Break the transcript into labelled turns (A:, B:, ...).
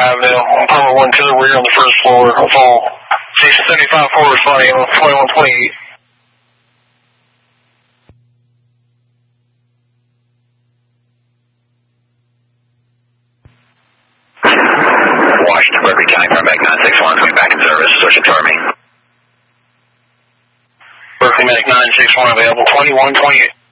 A: Avondale. On Palmer 1 to the rear on the first floor of all. Station 75 forward, flying 2128.
B: Washington, Berkeley County, Paramedic 961, coming back in service, search and Army.
A: Berkeley Medic 961 available, 2128.